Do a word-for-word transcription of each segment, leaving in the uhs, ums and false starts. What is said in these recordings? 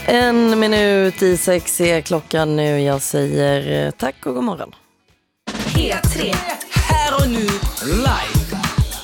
En minut i sex är klockan nu. Jag säger tack och god morgon. P tre. Här och nu, live.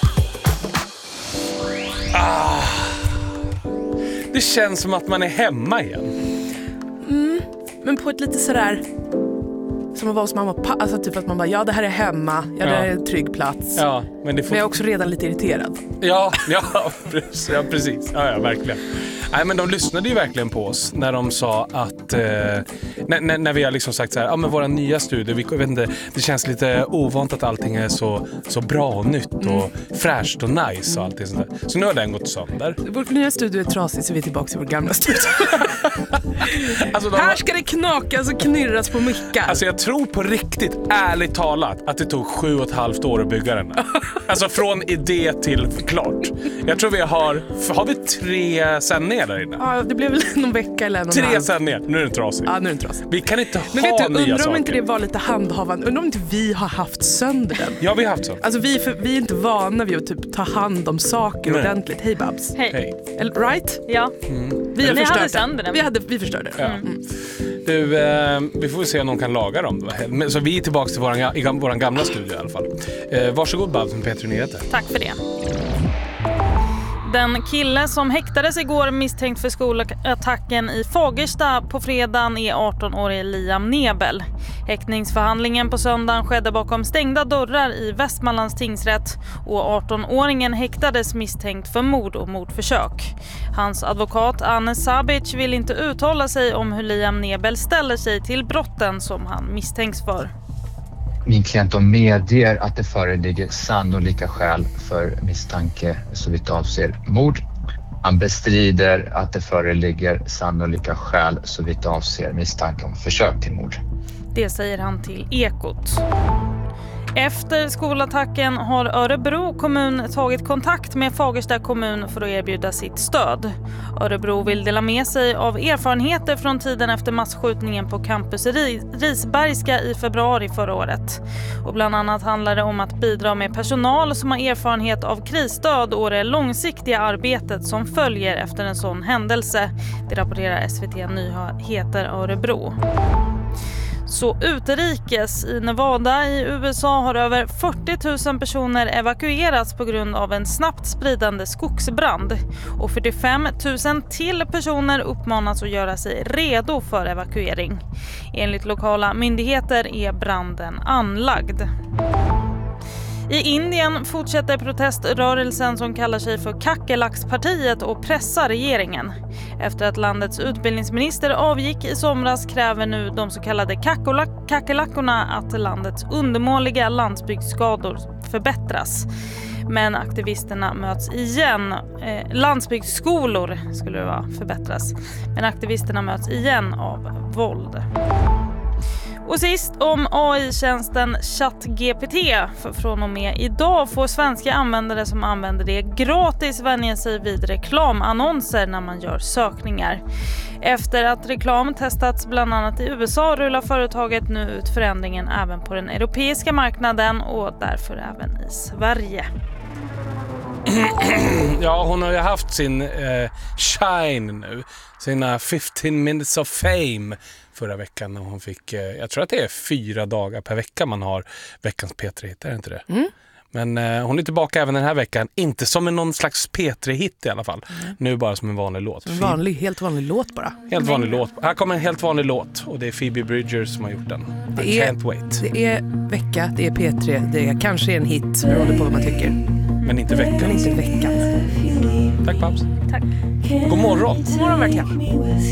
Ah, det känns som att man är hemma igen. Mm, men på ett lite sådär som att vara hos mamma och pappa. Alltså typ att man bara, ja det här är hemma. Ja, det här är en trygg plats. Ja, men, det får... men jag är också redan lite irriterad. Ja, ja, precis, ja precis. Ja, ja, verkligen. Nej, men de lyssnade ju verkligen på oss när de sa att eh, när, när, när vi har liksom sagt så här, ja men våra nya studier, vi, jag vet inte, det känns lite ovant att allting är så, så bra och nytt och mm. fräscht och nice och allting sånt där. Så nu har den gått sönder. Vår nya studio är trasig så vi är tillbaka till vår gamla studio. Alltså, de... Här ska det knakas och knirras på mickar. Alltså jag tror på riktigt, ärligt talat, att det tog sju och ett halvt år att bygga den här. Alltså från idé till klart. Jag tror vi har, har vi tre sändningar där inne? Ja, det blev väl någon vecka eller någon Tre halv. sändningar, nu är den trasig. Ja, nu är den trasig. Vi kan inte men ha vet du, nya undrar saker. om inte det var lite handhavande. Undrar om inte vi har haft sönder den. Ja, vi har haft så. Alltså vi, för, vi är inte vana vid att typ ta hand om saker Nej. ordentligt. Hej Babs. Hej. Hej. Eller, right? Ja. Mm. Vi har Ni förstört hade sönder den. Vi, hade, vi förstörde den. Ja. Mm. Du, eh, vi får se om någon kan laga dem. Men, så vi är tillbaka till våran, i våran gamla studio i alla fall. Eh, varsågod Babs med P tre Nyheter. Tack för det. Den kille som häktades igår misstänkt för skolattacken i Fagersta på fredagen är arton-årig Liam Nebel. Häktningsförhandlingen på söndagen skedde bakom stängda dörrar i Västmanlands tingsrätt och arton-åringen häktades misstänkt för mord och mordförsök. Hans advokat Anne Sabic vill inte uttala sig om hur Liam Nebel ställer sig till brotten som han misstänks för. Min klient medger att det föreligger sannolika skäl för misstanke så vitt avser mord. Han bestrider att det föreligger sannolika skäl så vitt avser misstanke om försök till mord. Det säger han till Ekot. Efter skolattacken har Örebro kommun tagit kontakt med Fagersta kommun för att erbjuda sitt stöd. Örebro vill dela med sig av erfarenheter från tiden efter massskjutningen på campus Risbergska i februari förra året. Och bland annat handlar det om att bidra med personal som har erfarenhet av krisstöd och det långsiktiga arbetet som följer efter en sån händelse. Det rapporterar S V T Nyheter Örebro. Så utrikes i Nevada i U S A har över fyrtio tusen personer evakuerats på grund av en snabbt spridande skogsbrand. Och fyrtiofem tusen till personer uppmanas att göra sig redo för evakuering. Enligt lokala myndigheter är branden anlagd. I Indien fortsätter proteströrelsen som kallar sig för Kackelackspartiet och pressar regeringen. Efter att landets utbildningsminister avgick i somras kräver nu de så kallade kackelackorna att landets undermåliga landsbygdsskador förbättras. Men aktivisterna möts igen, eh, landsbygdsskolor skulle det vara, förbättras. Men aktivisterna möts igen av våld. Och sist om A I-tjänsten ChatGPT. För från och med idag får svenska användare som använder det gratis vänja sig vid reklamannonser när man gör sökningar. Efter att reklam testats bland annat i U S A rullar företaget nu ut förändringen även på den europeiska marknaden och därför även i Sverige. Ja, hon har ju haft sin eh, shine nu. Sina fifteen minutes of fame förra veckan när hon fick, eh, jag tror att det är fyra dagar per vecka man har veckans P tre-hit, är det inte det? Mm. Men eh, hon är tillbaka även den här veckan, inte som en någon slags P tre-hit i alla fall. Mm. Nu bara som en vanlig låt. En vanlig, helt vanlig låt bara. Helt vanlig låt. Här kommer en helt vanlig låt och det är Phoebe Bridgers som har gjort den. Det I är, can't wait. Det är vecka, det är P tre, det är kanske en hit, beroende på vad man tycker. Men inte veckan. Men inte veckan. Tack Babs. Tack. God morgon. God morgon verkligen.